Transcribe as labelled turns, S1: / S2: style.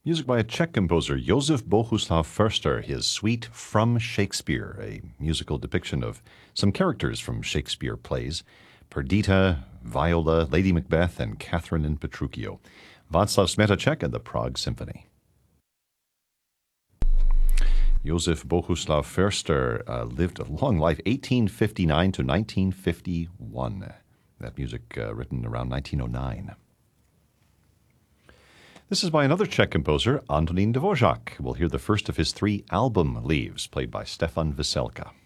S1: Music by a Czech composer, Josef Bohuslav Förster, his suite From Shakespeare, a musical depiction of some characters from Shakespeare plays, Perdita, Viola, Lady Macbeth, and Catherine in Petruchio. Václav Smetacek and the Prague Symphony. Josef Bohuslav Förster lived a long life, 1859 to 1951. That music written around 1909. This is by another Czech composer, Antonín Dvořák. We'll hear the first of his three album leaves, played by Stefan Veselka.